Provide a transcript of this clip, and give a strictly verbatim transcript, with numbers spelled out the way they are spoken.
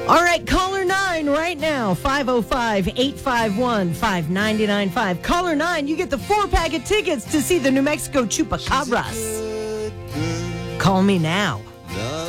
All right, caller nine right now, five oh five, eight five one, five nine nine five. Caller nine, you get the four-pack of tickets to see the New Mexico Chupacabras. Call me now.